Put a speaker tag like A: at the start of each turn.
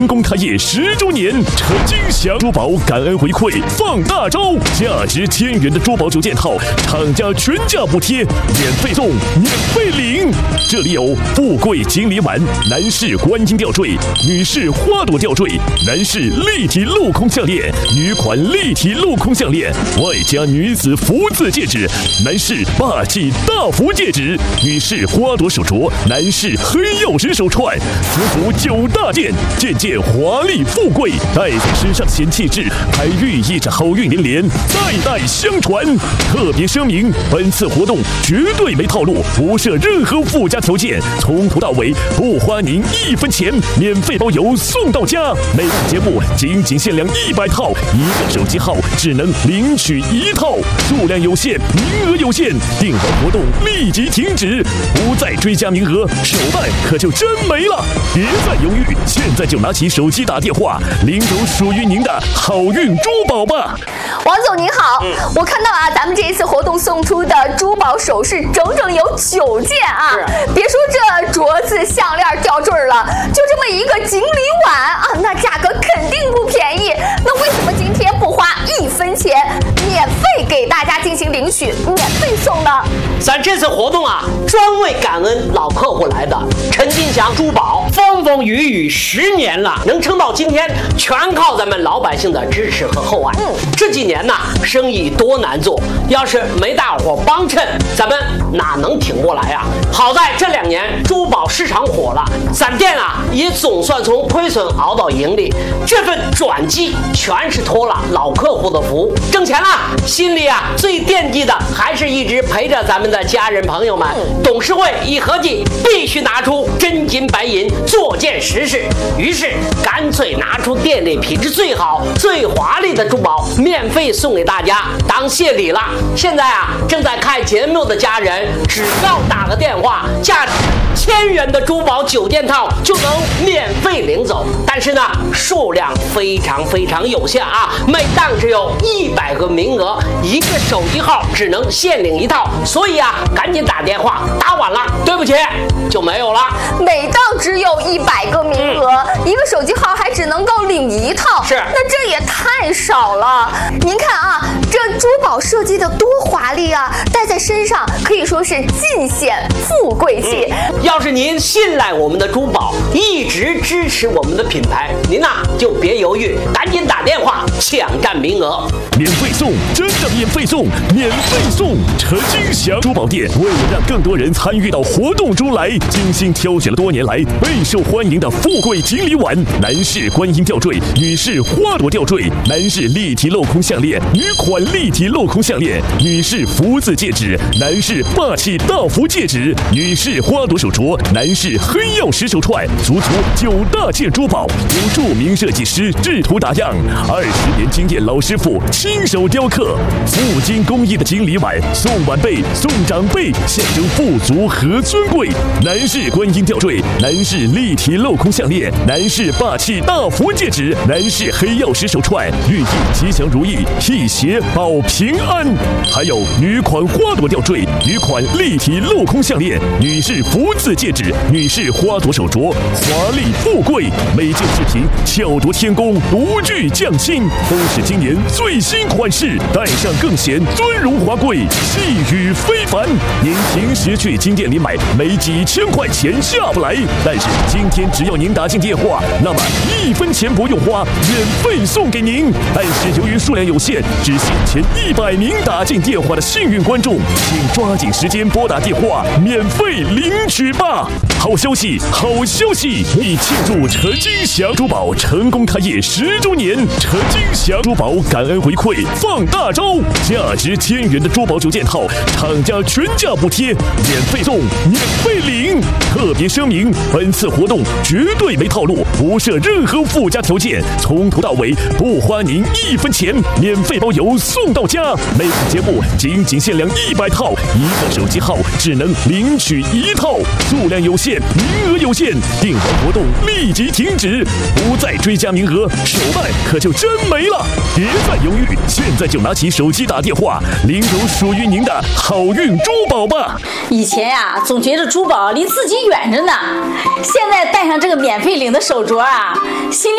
A: 公开业10周年，陈金祥珠宝感恩回馈放大招，价值1000元的珠宝9件套，厂家全价补贴，免费送，免费领。这里有富贵锦鲤碗、男士观音吊坠、女士花朵吊坠、男士立体镂空项链、女款立体镂空项链，外加女子福字戒指，男士霸气大福戒指，女士花朵手镯，男士黑曜石手串，福福9大件，件件华丽富贵，戴在身上显气质，还寓意着好运连连，代代相传。特别声明，本次活动绝对没套路，不设任何附加条件，从头到尾不花您1分钱，免费包邮送到家。每档节目仅限量100套，一个手机号只能领取1套，数量有限，名额有限，订单活动立即停止，不再追加名额，手办可就真没了。别再犹豫，现在就拿起手机打电话，领走属于您的好运珠宝吧。
B: 王总您好，我看到咱们这一次活动送出的珠宝首饰整整有9件啊！别说这镯子、项链、吊坠了，就这么一个锦鲤碗那价格肯定不便宜。那为什么今天不花1分钱，免费给大家进行领取，免费送呢？
C: 咱这次活动专为感恩老客户来的。陈金祥珠宝风风雨雨10年了，能撑到今天，全靠咱们老百姓的支持和厚爱。这几年生意多难做，要是没大伙帮衬，咱们哪能挺过来呀？好在这2年珠宝市场火了，咱店也总算从亏损熬到盈利。这份转机全是托了老客户的福，挣钱了，心里最惦记的还是一直陪着咱们的家人朋友们。董事会一合计，必须拿出真金白银做件实事，于是干脆拿出店内品质最好、最华丽的珠宝，免费送给大家当谢礼了。现在正在看节目的家人，只要打个电话，价值1000元的珠宝9件套就能免费领走。但是数量非常有限每档只有100个名额，一个手机号只能限领1套，所以赶紧打电话，打晚了对不起就没有了。
B: 每档只有100个名额，一个手机号还只能够领1套，
C: 是，
B: 那这也太少了。您看这珠宝设计的多华丽戴在身上可以说是尽显富贵气。
C: 要是您信赖我们的珠宝，一直支持我们的品牌，您就别犹豫，赶紧打电话抢占名额。
A: 免费送，真的免费送，免费送！陈金祥珠宝店为了让更多人参与到活动中来，精心挑选了多年来备受欢迎的富贵锦鲤碗、男士观音吊坠、女士花朵吊坠、男士立体镂空项链、女款立体镂空项链、女士福字戒指、男士霸气大福戒指、女士花朵手镯、男士黑曜石手串，足9大件珠宝，由著名设计师制图打样，20年经验老师傅亲手雕刻，富金工艺的锦鲤碗，送晚辈送长辈，象征富足和尊贵。男士观音吊坠，男士立体镂空项链，男士霸气大福戒指，男士黑曜石手串，寓意吉祥如意，辟邪保平安。还有女款花朵吊坠，女款立体镂空项链，女士福字戒指，女士花朵手镯，华丽富贵。每件饰品巧夺天工，独具匠心，都是今年最新款式，戴上更显尊荣华贵，气宇非凡。您平时去金店里买，没几千块钱下不来，但是今天只要您打进电话，那么1分钱不用花，免费送给您。但是由于数量有限，只限前100名打进电话的幸运观众，请抓紧时间拨打电话，免费领取吧。好消息，好消息！为庆祝陈金祥珠宝成功开业10周年，陈金祥珠宝感恩回馈放大招，价值1000元的珠宝9件套，厂家全价补贴，免费送，免费领。特别声明，本次活动绝对没套路，不设任何附加条件，从头到尾不花您1分钱，免费包邮送到家。每次节目仅限量100套，一个手机号只能领取1套，数量有限，名额有限，订单活动立即停止，不再追加名额，手办可就真没了。别再犹豫，现在就拿起手机打电话，领走属于您的好运珠宝吧。
D: 以前总觉得珠宝离自己远着呢，现在戴上这个免费领的手镯心里